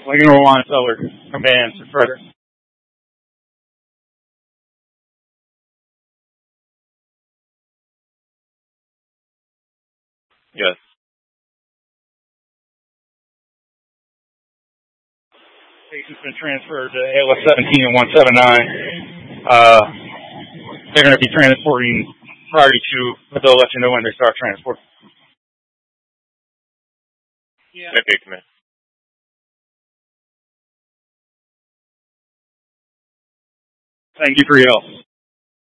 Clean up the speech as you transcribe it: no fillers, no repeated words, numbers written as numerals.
Lincoln Rwanda Seller commands further. Yes. Patient's been transferred to ALS 17 and 179. They're going to be transporting priority 2, but they'll let you know when they start transport. Yeah. Okay, command. Thank you for your help.